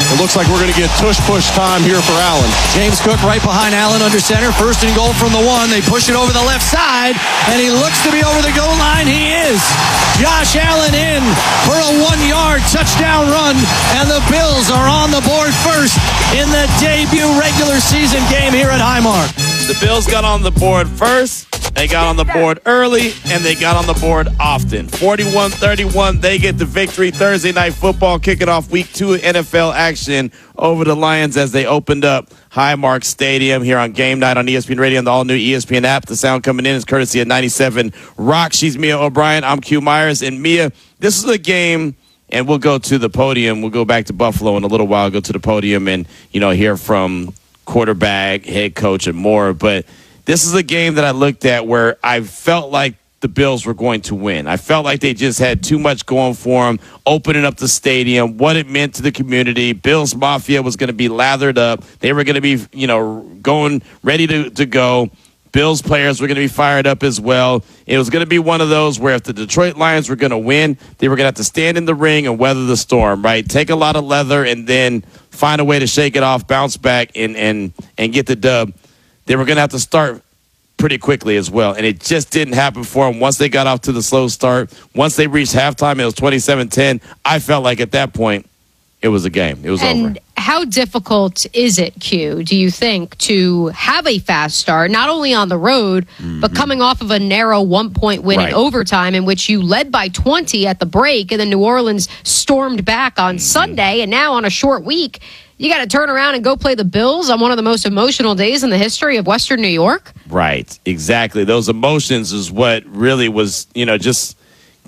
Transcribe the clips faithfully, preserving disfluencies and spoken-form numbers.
It looks like we're going to get tush-push time here for Allen. James Cook right behind Allen under center. First and goal from the one. They push it over the left side, and he looks to be over the goal line. He is. Josh Allen in for a one-yard touchdown run, and the Bills are on the board first in the debut regular season game here at Highmark. The Bills got on the board first. They got on the board early, and they got on the board often. forty-one thirty-one, they get the victory. Thursday Night Football kicking off week two N F L action over the Lions as they opened up Highmark Stadium here on Game Night on E S P N Radio and the all-new E S P N app. The sound coming in is courtesy of ninety-seven Rock. She's Mia O'Brien. I'm Q Myers. And Mia, this is a game, and we'll go to the podium. We'll go back to Buffalo in a little while, go to the podium and, you know, hear from quarterback, head coach, and more. But this is a game that I looked at where I felt like the Bills were going to win. I felt like they just had too much going for them, opening up the stadium, what it meant to the community. Bills Mafia was going to be lathered up. They were going to be, you know, going ready to, to go. Bills players were going to be fired up as well. It was going to be one of those where if the Detroit Lions were going to win, they were going to have to stand in the ring and weather the storm, right? Take a lot of leather and then find a way to shake it off, bounce back, and and and get the dub. They were going to have to start pretty quickly as well, and it just didn't happen for them. Once they got off to the slow start, once they reached halftime, it was twenty-seven ten. I felt like at that point, it was a game. It was and over. How difficult is it, Q, do you think, to have a fast start, not only on the road, mm-hmm. but coming off of a narrow one-point win right. in overtime in which you led by twenty at the break, and then New Orleans stormed back on mm-hmm. Sunday, and now on a short week, you got to turn around and go play the Bills on one of the most emotional days in the history of Western New York? Right, exactly. Those emotions is what really was, you know, just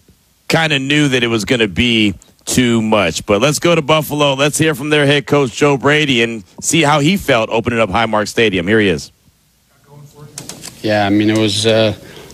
kind of knew that it was going to be too much. But let's go to Buffalo. Let's hear from their head coach, Joe Brady, and see how he felt opening up Highmark Stadium. Here he is. Yeah, I mean, it was, uh,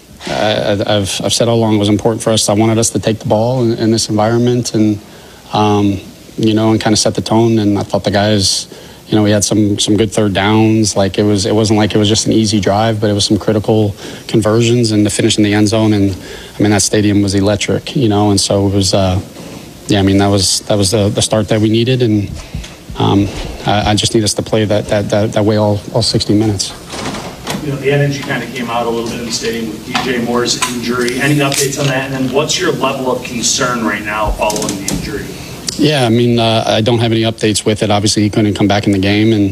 I, I've, I've said all along it was important for us. I wanted us to take the ball in, in this environment and, um, you know, and kind of set the tone. And I thought the guys, you know, we had some some good third downs. Like it was, it wasn't like it was just an easy drive, but it was some critical conversions and to finish in the end zone. And I mean, that stadium was electric, you know, and so it was, uh, yeah, I mean, that was that was the, the start that we needed. And um, I, I just need us to play that that that, that way all, all sixty minutes. You know, the energy kind of came out a little bit in the stadium with D J Moore's injury. Any updates on that? And then what's your level of concern right now following the injury? Yeah, I mean, uh, I don't have any updates with it. Obviously, he couldn't come back in the game, and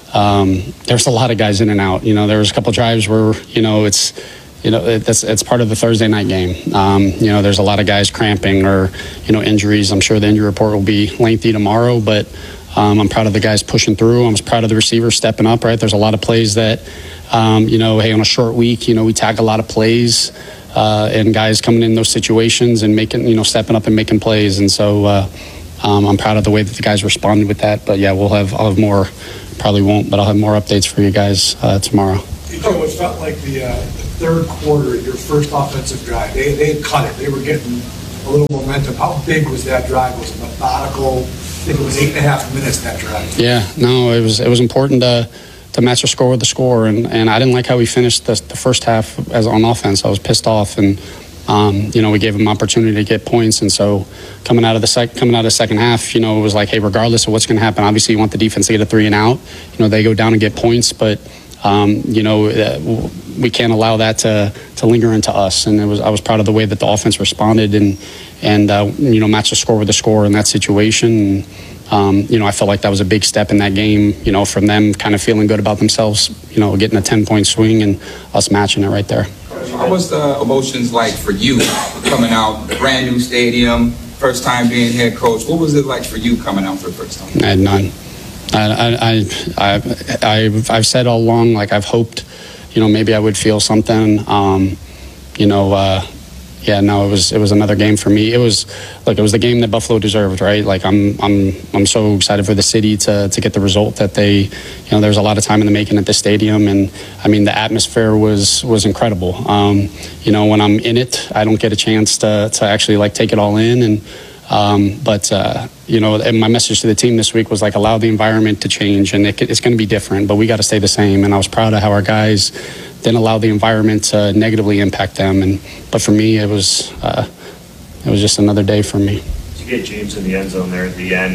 um, there's a lot of guys in and out. You know, there was a couple drives where, you know, it's, you know, it, it's, it's part of the Thursday night game. Um, you know, there's a lot of guys cramping or, you know, injuries. I'm sure the injury report will be lengthy tomorrow, but um, I'm proud of the guys pushing through. I'm proud of the receivers stepping up, right? There's a lot of plays that, um, you know, hey, on a short week, you know, we tag a lot of plays. Uh, and guys coming in those situations and making, you know, stepping up and making plays. And so, uh, Um, I'm proud of the way that the guys responded with that. But, yeah, we'll have I'll have more, probably won't, but I'll have more updates for you guys uh, tomorrow. You know, it felt like the, uh, the third quarter, your first offensive drive, they, they had cut it. They were getting a little momentum. How big was that drive? Was it methodical? I think it was eight and a half minutes, that drive. Yeah, no, it was it was important to to match the score with the score. And, and I didn't like how we finished the, the first half as on offense. I was pissed off. And Um, you know, we gave them opportunity to get points, and so coming out of the sec- coming out of the second half, you know, it was like, hey, regardless of what's going to happen, obviously you want the defense to get a three and out. You know, they go down and get points, but um, you know, uh, we can't allow that to to linger into us. And it was I was proud of the way that the offense responded and and uh, you know, matched the score with the score in that situation. And, um, you know, I felt like that was a big step in that game. You know, from them kind of feeling good about themselves. You know, getting a ten point swing and us matching it right there. What was the emotions like for you coming out, brand new stadium, first time being head coach? What was it like for you coming out for the first time? I had none. I, I, I, I, I've, I've said all along, like I've hoped, you know, maybe I would feel something. Um, you know, uh, yeah, no, it was it was another game for me. It was like it was the game that Buffalo deserved, right? Like I'm I'm I'm so excited for the city to to get the result that they, you know, there was a lot of time in the making at the stadium, and I mean the atmosphere was was incredible. Um, you know, when I'm in it, I don't get a chance to to actually like take it all in, and um, but uh, you know, and my message to the team this week was like allow the environment to change, and it, it's going to be different, but we got to stay the same. And I was proud of how our guys didn't allow the environment to negatively impact them. And but for me, it was uh, it was just another day for me. You get James in the end zone there at the end.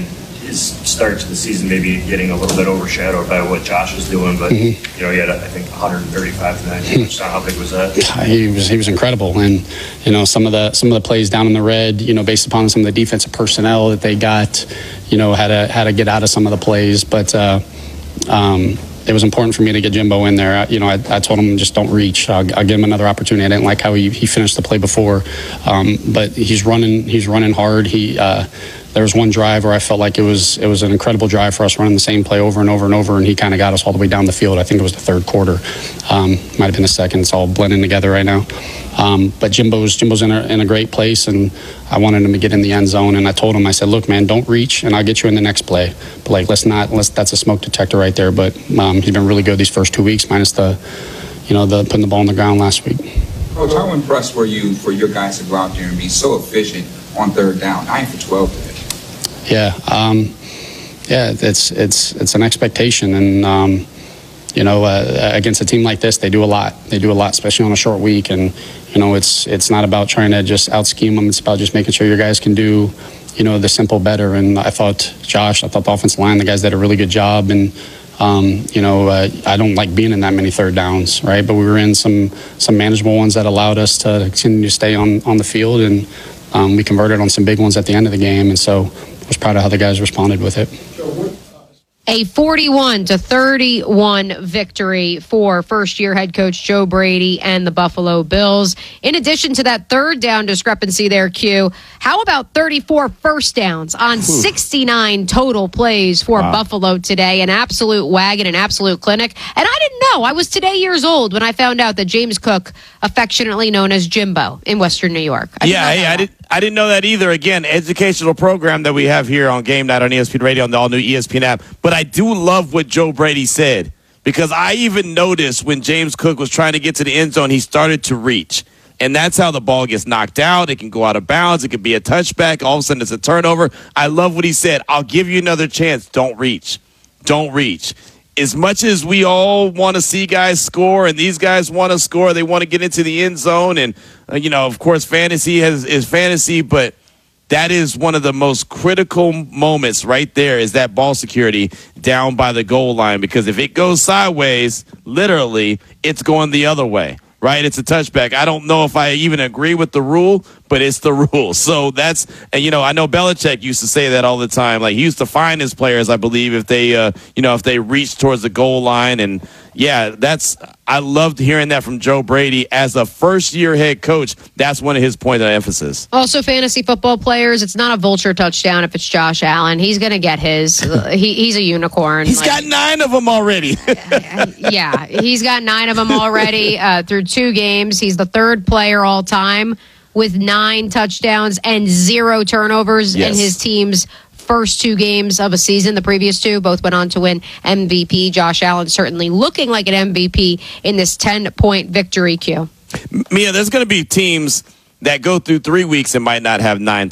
his start to the season maybe getting a little bit overshadowed by what Josh was doing, but Mm-hmm. you know he had I think one thirty-five to ninety. So how big was that? He was he was incredible, and you know some of the some of the plays down in the red, you know, based upon some of the defensive personnel that they got, you know, had to had to get out of some of the plays, but. Uh, um, It was important for me to get Jimbo in there. I, you know, I, I told him just don't reach. I'll, I'll give him another opportunity. I didn't like how he, he finished the play before, um, but he's running. He's running hard. He uh, there was one drive where I felt like it was it was an incredible drive for us, running the same play over and over and over, and he kind of got us all the way down the field. I think it was the third quarter, um, might have been the second. It's all blending together right now. Um, but Jimbo's Jimbo's in a, in a great place, and I wanted him to get in the end zone. And I told him, I said, look, man, don't reach, and I'll get you in the next play. But like, let's not. Let's that's a smoke detector right there. But um, he's been really good these first two weeks, minus the, you know, the putting the ball on the ground last week. Coach, how impressed were you for your guys to go out there and be so efficient on third down, nine for twelve today? Yeah, um, yeah, it's it's it's an expectation, and um, you know, uh, against a team like this, they do a lot. They do a lot, especially on a short week, and you know, it's it's not about trying to just out scheme them. It's about just making sure your guys can do, you know, the simple better. And I thought Josh, I thought the offensive line, the guys did a really good job, and. Um, you know, uh, I don't like being in that many third downs, right? But we were in some some manageable ones that allowed us to continue to stay on, on the field, and um, we converted on some big ones at the end of the game. And so I was proud of how the guys responded with it. A forty-one to thirty-one victory for first-year head coach Joe Brady and the Buffalo Bills. In addition to that third down discrepancy there, Q, how about thirty-four first downs on Ooh. sixty-nine total plays for wow. Buffalo today? An absolute wagon, an absolute clinic. And I didn't know. I was today years old when I found out that James Cook, affectionately known as Jimbo in Western New York. I yeah, hey, I didn't. I didn't know that either. Again, educational program that we have here on Game Night on E S P N Radio on the all-new E S P N app. But I do love what Joe Brady said, because I even noticed when James Cook was trying to get to the end zone, he started to reach. And that's how the ball gets knocked out. It can go out of bounds. It could be a touchback. All of a sudden, it's a turnover. I love what he said. I'll give you another chance. Don't reach. Don't reach. As much as we all want to see guys score, and these guys want to score, they want to get into the end zone, and uh, you know, of course, fantasy has, is fantasy, but that is one of the most critical moments right there, is that ball security down by the goal line, because if it goes sideways, literally, it's going the other way. Right, it's a touchback. I don't know if I even agree with the rule, but it's the rule. So that's, and you know, I know Belichick used to say that all the time. Like, he used to fine his players, I believe, if they, uh, you know, if they reach towards the goal line. And yeah, that's, I loved hearing that from Joe Brady as a first-year head coach. That's one of his points of emphasis. Also, fantasy football players, it's not a vulture touchdown if it's Josh Allen. He's going to get his. he, he's a unicorn. He's like, got nine of them already. yeah, he's got nine of them already uh, through two games. He's the third player all time with nine touchdowns and zero turnovers yes. in his team's first two games of a season. The previous two both went on to win M V P. Josh Allen certainly looking like an M V P in this ten-point victory, Q. Mia, there's going to be teams that go through three weeks and might not have nine